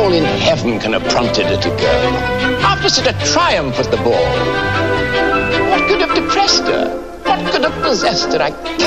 all in heaven can have prompted her to go? After such a triumph at the ball, what could have depressed her? What could have possessed her? I